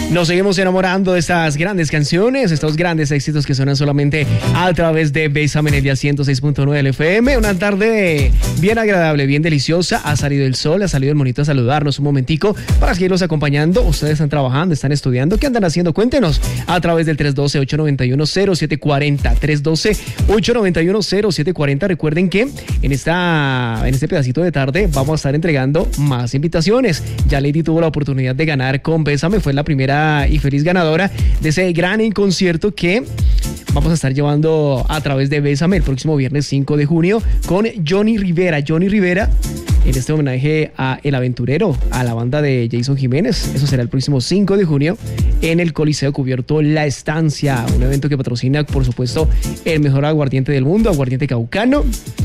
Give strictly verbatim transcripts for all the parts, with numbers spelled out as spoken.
Nos seguimos enamorando de estas grandes canciones, estos grandes éxitos que suenan solamente a través de Bésame en el día ciento seis punto nueve del F M. Una tarde bien agradable, bien deliciosa. Ha salido el sol, ha salido el monito a saludarnos un momentico para seguirlos acompañando. Ustedes están trabajando, están estudiando. ¿Qué andan haciendo? Cuéntenos a través del tres uno dos, ocho nueve uno, cero siete cuatro cero. tres uno dos, ocho nueve uno, cero siete cuatro cero. Recuerden que en, esta, en este pedacito de tarde vamos a estar entregando más invitaciones. Ya Lady tuvo la oportunidad de ganar con Bésame, fue la primera y feliz ganadora de ese gran concierto que vamos a estar llevando a través de Bésame el próximo viernes cinco de junio con Johnny Rivera. Johnny Rivera en este homenaje a El Aventurero, a la banda de Jason Jiménez. Eso será el próximo cinco de junio en el Coliseo Cubierto La Estancia, un evento que patrocina, por supuesto, el mejor aguardiente del mundo, aguardiente caucano.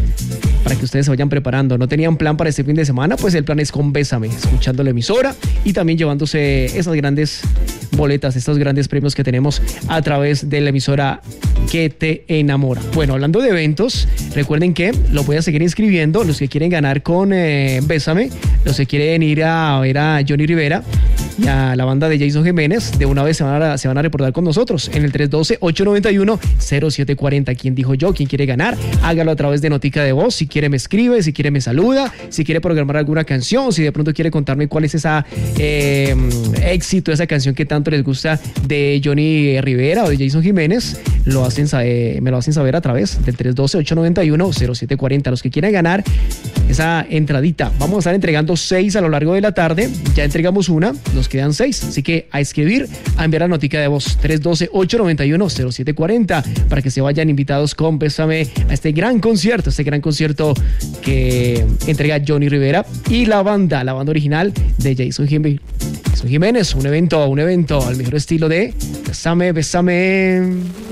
Para que ustedes se vayan preparando. ¿No tenían plan para este fin de semana? Pues el plan es con Bésame, escuchando la emisora y también llevándose esas grandes boletas, estos grandes premios que tenemos a través de la emisora que te enamora. Bueno, hablando de eventos, recuerden que lo voy a seguir inscribiendo. Los que quieren ganar con eh, Bésame, los que quieren ir a ver a Johnny Rivera y a la banda de Jason Jiménez, de una vez se van a, se van a reportar con nosotros en el tres uno dos, ocho nueve uno, cero siete cuatro cero. ¿Quién dijo yo? ¿Quién quiere ganar? Hágalo a través de notica de voz. Si quiere me escribe, si quiere me saluda, si quiere programar alguna canción, si de pronto quiere contarme cuál es esa eh, éxito, esa canción que tanto les gusta de Johnny Rivera o de Jason Jiménez, lo hacen saber, me lo hacen saber a través del tres uno dos, ocho nueve uno, cero siete cuatro cero. Los que quieran ganar esa entradita, vamos a estar entregando seis a lo largo de la tarde. Ya entregamos una, nos quedan seis, así que a escribir, a enviar la notica de voz tres uno dos, ocho nueve uno, cero siete cuatro cero para que se vayan invitados con Bésame a este gran concierto, este gran concierto que entrega Johnny Rivera y la banda, la banda original de Jason Jiménez. Jason Jiménez, un evento, un evento al mejor estilo de Bésame, Bésame.